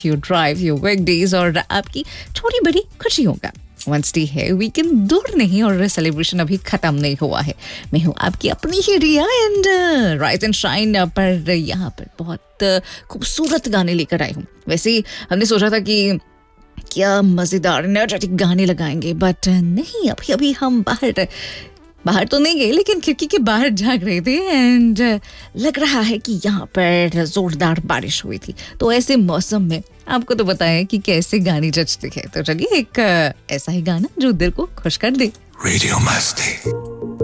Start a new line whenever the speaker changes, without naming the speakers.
Your drive, your weekdays और आपकी छोटी बड़ी खुशियों का। वेडनेसडे है, वीकेंड दूर नहीं और सेलिब्रेशन अभी खत्म नहीं हुआ है। मैं हूँ आपकी अपनी ही रिया एंड राइज एंड शाइन पर यहाँ पर बहुत खूबसूरत गाने लेकर आई हूँ। वैसे ही हमने सोचा था कि क्या मज़ेदार एनर्जेटिक गाने लगाएंगे, बट नहीं, अभी अभी हम बाहर तो नहीं गए लेकिन खिड़की के बाहर झांक रहे थे एंड लग रहा है कि यहाँ पर जोरदार बारिश हुई थी। तो ऐसे मौसम में आपको तो पता है कि कैसे गाने जचते हैं। तो चलिए एक ऐसा ही गाना जो दिल को खुश कर दे।
रेडियो मस्ती।